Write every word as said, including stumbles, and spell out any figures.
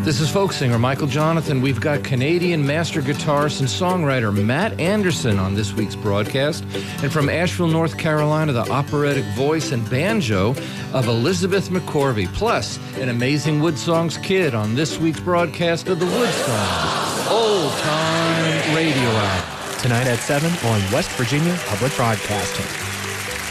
This is folk singer Michael Jonathan. We've got Canadian master guitarist and songwriter Matt Anderson on this week's broadcast. And from Asheville, North Carolina, the operatic voice and banjo of Elizabeth McCorvey. Plus, an amazing Wood Songs kid on this week's broadcast of the Wood Songs Old Time Radio Hour. Tonight at seven on West Virginia Public Broadcasting.